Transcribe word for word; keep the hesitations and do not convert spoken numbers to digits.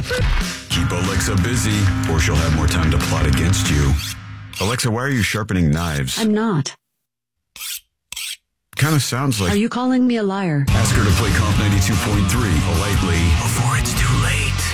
Keep Alexa busy, or she'll have more time to plot against you. Alexa, why are you sharpening knives? I'm not. Kind of sounds like... Are you calling me a liar? Ask her to play Comp ninety-two point three politely before it's too late.